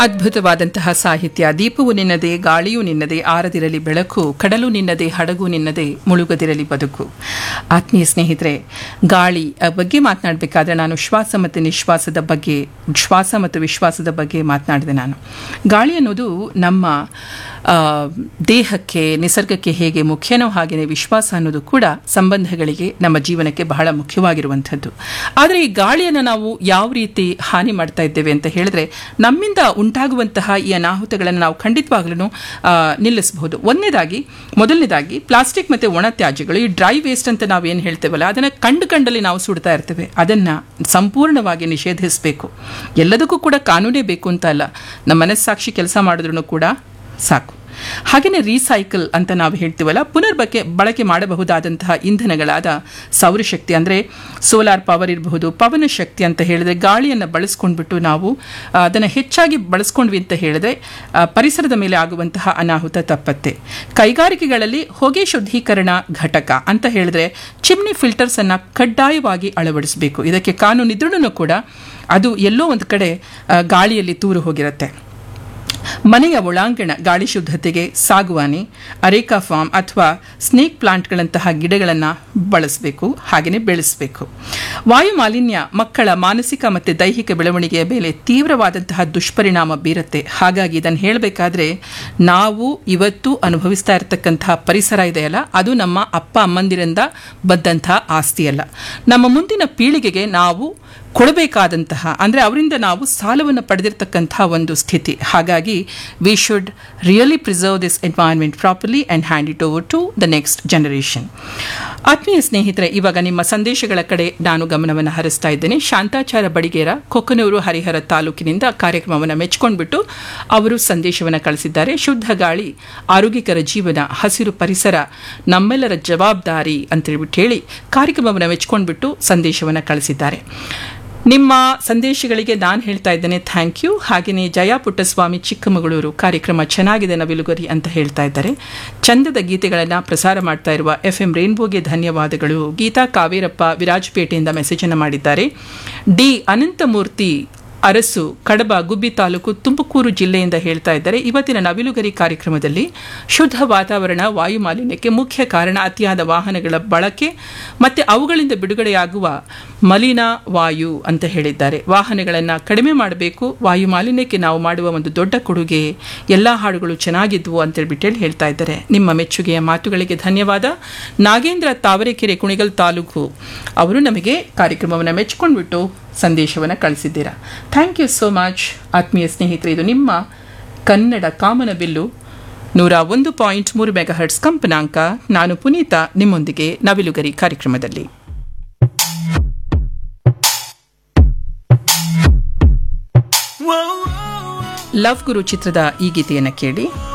ಅದ್ಭುತವಾದಂತಹ ಸಾಹಿತ್ಯ. ದೀಪವು ನಿನ್ನದೇ, ಗಾಳಿಯೂ ನಿನ್ನದೇ, ಆರದಿರಲಿ ಬೆಳಕು, ಕಡಲು ನಿನ್ನದೇ, ಹಡಗು ನಿನ್ನದೇ, ಮುಳುಗದಿರಲಿ ಬದುಕು. ಆತ್ಮೀಯ ಸ್ನೇಹಿತರೆ, ಗಾಳಿ ಬಗ್ಗೆ ಮಾತನಾಡಬೇಕಾದ್ರೆ ನಾನು ಶ್ವಾಸ ಮತ್ತು ನಿಶ್ವಾಸದ ಬಗ್ಗೆ, ಶ್ವಾಸ ಮತ್ತು ವಿಶ್ವಾಸದ ಬಗ್ಗೆ ಮಾತನಾಡಿದೆ. ನಾನು ಗಾಳಿ ಅನ್ನೋದು ನಮ್ಮ ದೇಹಕ್ಕೆ, ನಿಸರ್ಗಕ್ಕೆ ಹೇಗೆ ಮುಖ್ಯನೋ ಹಾಗೆಯೇ ವಿಶ್ವಾಸ ಅನ್ನೋದು ಕೂಡ ಸಂಬಂಧಗಳಿಗೆ, ನಮ್ಮ ಜೀವನಕ್ಕೆ ಬಹಳ ಮುಖ್ಯವಾಗಿರುವಂಥದ್ದು. ಆದರೆ ಈ ಗಾಳಿಯನ್ನು ನಾವು ಯಾವ ರೀತಿ ಹಾನಿ ಮಾಡ್ತಾ ಇದ್ದೇವೆ ಅಂತ ಹೇಳಿದ್ರೆ, ನಮ್ಮಿಂದ ಉಂಟಾಗುವಂತಹ ಈ ಅನಾಹುತಗಳನ್ನು ನಾವು ಖಂಡಿತವಾಗ್ಲೂ ನಿಲ್ಲಿಸಬಹುದು. ಮೊದಲನೇದಾಗಿ ಪ್ಲಾಸ್ಟಿಕ್ ಮತ್ತು ಒಣ ತ್ಯಾಜ್ಯಗಳು, ಈ ಡ್ರೈ ವೇಸ್ಟ್ ಅಂತ ನಾವು ಏನು ಹೇಳ್ತೇವಲ್ಲ, ಅದನ್ನು ಕಂಡಲ್ಲಿ ನಾವು ಸುಡ್ತಾ ಇರ್ತೇವೆ. ಅದನ್ನು ಸಂಪೂರ್ಣವಾಗಿ ನಿಷೇಧಿಸಬೇಕು. ಎಲ್ಲದಕ್ಕೂ ಕೂಡ ಕಾನೂನೇ ಬೇಕು ಅಂತ ಅಲ್ಲ, ನಮ್ಮ ಮನಸ್ಸಾಕ್ಷಿ ಕೆಲಸ ಮಾಡಿದ್ರೂ ಕೂಡ ಸಾಕು. ಹಾಗೆಯೇ ರೀಸೈಕಲ್ ಅಂತ ನಾವು ಹೇಳ್ತೀವಲ್ಲ, ಬಳಕೆ ಮಾಡಬಹುದಾದಂತಹ ಇಂಧನಗಳಾದ ಸೌರಶಕ್ತಿ ಅಂದರೆ ಸೋಲಾರ್ ಪವರ್ ಇರಬಹುದು, ಪವನ ಶಕ್ತಿ ಅಂತ ಹೇಳಿದ್ರೆ ಗಾಳಿಯನ್ನು ಬಳಸ್ಕೊಂಡ್ಬಿಟ್ಟು ನಾವು ಅದನ್ನು ಹೆಚ್ಚಾಗಿ ಬಳಸ್ಕೊಂಡ್ವಿ ಅಂತ ಹೇಳಿದ್ರೆ ಪರಿಸರದ ಮೇಲೆ ಆಗುವಂತಹ ಅನಾಹುತ ತಪ್ಪತ್ತೆ. ಕೈಗಾರಿಕೆಗಳಲ್ಲಿ ಹೊಗೆ ಶುದ್ಧೀಕರಣ ಘಟಕ ಅಂತ ಹೇಳಿದ್ರೆ ಚಿಮ್ನಿ ಫಿಲ್ಟರ್ಸ್ ಅನ್ನು ಕಡ್ಡಾಯವಾಗಿ ಅಳವಡಿಸಬೇಕು. ಇದಕ್ಕೆ ಕಾನೂನಿದ್ರೂ ಕೂಡ ಅದು ಎಲ್ಲೋ ಒಂದು ಕಡೆ ಗಾಳಿಯಲ್ಲಿ ತೂರು ಹೋಗಿರುತ್ತೆ. ಮನೆಯ ಒಳಾಂಗಣ ಗಾಳಿ ಶುದ್ಧತೆಗೆ ಸಾಗುವಾನಿ, ಅರೇಕಾ ಫಾರ್ಮ್ ಅಥವಾ ಸ್ನೇಕ್ ಪ್ಲಾಂಟ್ಗಳಂತಹ ಗಿಡಗಳನ್ನು ಬಳಸಬೇಕು, ಹಾಗೆಯೇ ಬೆಳೆಸಬೇಕು. ವಾಯು ಮಾಲಿನ್ಯ ಮಕ್ಕಳ ಮಾನಸಿಕ ಮತ್ತು ದೈಹಿಕ ಬೆಳವಣಿಗೆಯ ಮೇಲೆ ತೀವ್ರವಾದಂತಹ ದುಷ್ಪರಿಣಾಮ ಬೀರುತ್ತೆ. ಹಾಗಾಗಿ ಇದನ್ನು ಹೇಳಬೇಕಾದ್ರೆ, ನಾವು ಇವತ್ತು ಅನುಭವಿಸ್ತಾ ಇರತಕ್ಕಂತಹ ಪರಿಸರ ಇದೆಯಲ್ಲ, ಅದು ನಮ್ಮ ಅಪ್ಪ ಅಮ್ಮಂದಿರಿಂದ ಬಂದಂತಹ ಆಸ್ತಿಯಲ್ಲ, ನಮ್ಮ ಮುಂದಿನ ಪೀಳಿಗೆಗೆ ನಾವು ಕೊಡಬೇಕಾದಂತಹ, ಅಂದರೆ ಅವರಿಂದ ನಾವು ಸಾಲವನ್ನು ಪಡೆದಿರತಕ್ಕಂತಹ ಒಂದು ಸ್ಥಿತಿ. ಹಾಗಾಗಿ we should really preserve this environment properly and hand it over to the next generation. ಆತ್ಮೀಯ ಸ್ನೇಹಿತರೆ, ಇವಾಗ ನಿಮ್ಮ ಸಂದೇಶಗಳ ಕಡೆ ನಾನು ಗಮನವನ್ನು ಹರಿಸ್ತಾ ಇದ್ದೇನೆ. ಶಾಂತಾಚಾರ ಬಡಿಗೇರ, ಕೊಕ್ಕನೂರು, ಹರಿಹರ ತಾಲೂಕಿನಿಂದ ಕಾರ್ಯಕ್ರಮವನ್ನು ಮೆಚ್ಕೊಂಡ್ಬಿಟ್ಟು ಅವರು ಸಂದೇಶವನ್ನು ಕಳಿಸಿದ್ದಾರೆ. ಶುದ್ಧ ಗಾಳಿ, ಆರೋಗ್ಯಕರ ಜೀವನ, ಹಸಿರು ಪರಿಸರ ನಮ್ಮೆಲ್ಲರ ಜವಾಬ್ದಾರಿ ಅಂತೇಳ್ಬಿಟ್ಟು ಹೇಳಿ ಕಾರ್ಯಕ್ರಮವನ್ನು ಮೆಚ್ಕೊಂಡ್ಬಿಟ್ಟು ಸಂದೇಶವನ್ನು ಕಳಿಸಿದ್ದಾರೆ. ನಿಮ್ಮ ಸಂದೇಶಗಳಿಗೆ ನಾನು ಹೇಳ್ತಾ ಇದ್ದೇನೆ ಥ್ಯಾಂಕ್ ಯು. ಹಾಗೆಯೇ ಜಯಾ ಪುಟ್ಟಸ್ವಾಮಿ, ಚಿಕ್ಕಮಗಳೂರು, ಕಾರ್ಯಕ್ರಮ ಚೆನ್ನಾಗಿದೆ ನವಿಲುಗರಿ ಅಂತ ಹೇಳ್ತಾ ಇದ್ದಾರೆ. ಚಂದದ ಗೀತೆಗಳನ್ನು ಪ್ರಸಾರ ಮಾಡ್ತಾ ಇರುವ FM ರೇನ್ಬೋಗೆ ಧನ್ಯವಾದಗಳು. ಗೀತಾ ಕಾವೇರಪ್ಪ ವಿರಾಜಪೇಟೆಯಿಂದ ಮೆಸೇಜನ್ನು ಮಾಡಿದ್ದಾರೆ. ಡಿ ಅನಂತಮೂರ್ತಿ ಅರಸು, ಕಡಬ, ಗುಬ್ಬಿ ತಾಲೂಕು, ತುಮಕೂರು ಜಿಲ್ಲೆಯಿಂದ ಹೇಳ್ತಾ ಇದ್ದಾರೆ, ಇವತ್ತಿನ ನವಿಲುಗರಿ ಕಾರ್ಯಕ್ರಮದಲ್ಲಿ ಶುದ್ಧ ವಾತಾವರಣ, ವಾಯು ಮಾಲಿನ್ಯಕ್ಕೆ ಮುಖ್ಯ ಕಾರಣ ಅತಿಯಾದ ವಾಹನಗಳ ಬಳಕೆ ಮತ್ತು ಅವುಗಳಿಂದ ಬಿಡುಗಡೆಯಾಗುವ ಮಲಿನ ವಾಯು ಅಂತ ಹೇಳಿದ್ದಾರೆ. ವಾಹನಗಳನ್ನು ಕಡಿಮೆ ಮಾಡಬೇಕು, ವಾಯು ಮಾಲಿನ್ಯಕ್ಕೆ ನಾವು ಮಾಡುವ ಒಂದು ದೊಡ್ಡ ಕೊಡುಗೆ. ಎಲ್ಲ ಹಾಡುಗಳು ಚೆನ್ನಾಗಿದ್ವು ಅಂತೇಳ್ಬಿಟ್ಟು ಹೇಳ್ತಾ ಇದ್ದಾರೆ. ನಿಮ್ಮ ಮೆಚ್ಚುಗೆಯ ಮಾತುಗಳಿಗೆ ಧನ್ಯವಾದ. ನಾಗೇಂದ್ರ, ತಾವರೆಕೆರೆ, ಕುಣಿಗಲ್ ತಾಲೂಕು, ಅವರು ನಮಗೆ ಕಾರ್ಯಕ್ರಮವನ್ನು ಮೆಚ್ಕೊಂಡ್ಬಿಟ್ಟು ಸಂದೇಶವನ್ನು ಕಳಿಸಿದ್ದೀರಾ. Thank you so much. ಆತ್ಮೀಯ ಸ್ನೇಹಿತರೆ, ಇದು ನಿಮ್ಮ ಕನ್ನಡ ಕಾಮನಬಿಲ್ಲು 101.3 ಮೆಗಾಹರ್ಟ್ಸ್ ಕಂಪನಾಂಕ. ನಾನು ಪುನೀತಾ, ನಿಮ್ಮೊಂದಿಗೆ ನವಿಲುಗರಿ ಕಾರ್ಯಕ್ರಮದಲ್ಲಿ. ಲವ್ ಗುರು ಚಿತ್ರದ ಈ ಗೀತೆಯನ್ನು ಕೇಳಿ.